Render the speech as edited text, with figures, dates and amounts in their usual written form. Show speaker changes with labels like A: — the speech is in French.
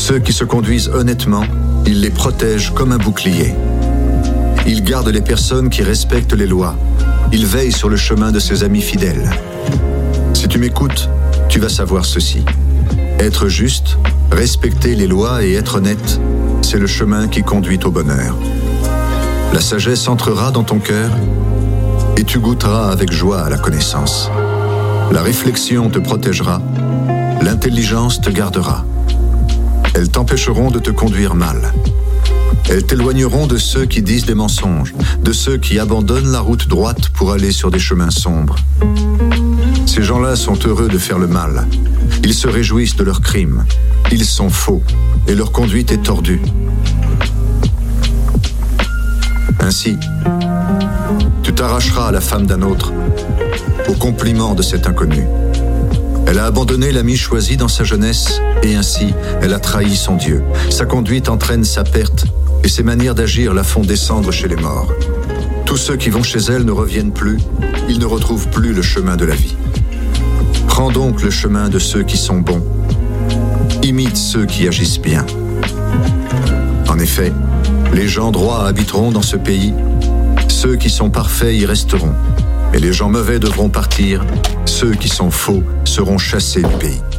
A: Ceux qui se conduisent honnêtement, il les protège comme un bouclier. Il garde les personnes qui respectent les lois. Il veille sur le chemin de ses amis fidèles. Si tu m'écoutes, tu vas savoir ceci. Être juste, respecter les lois et être honnête, c'est le chemin qui conduit au bonheur. La sagesse entrera dans ton cœur et tu goûteras avec joie à la connaissance. La réflexion te protégera, l'intelligence te gardera. Elles t'empêcheront de te conduire mal. Elles t'éloigneront de ceux qui disent des mensonges, de ceux qui abandonnent la route droite pour aller sur des chemins sombres. Ces gens-là sont heureux de faire le mal. Ils se réjouissent de leurs crimes. Ils sont faux et leur conduite est tordue. Ainsi, tu t'arracheras à la femme d'un autre, au compliment de cet inconnu. Elle a abandonné l'ami choisi dans sa jeunesse et ainsi, elle a trahi son Dieu. Sa conduite entraîne sa perte et ses manières d'agir la font descendre chez les morts. Tous ceux qui vont chez elle ne reviennent plus, ils ne retrouvent plus le chemin de la vie. Prends donc le chemin de ceux qui sont bons. Imite ceux qui agissent bien. En effet, les gens droits habiteront dans ce pays, ceux qui sont parfaits y resteront, et les gens mauvais devront partir, ceux qui sont faux seront chassés du pays.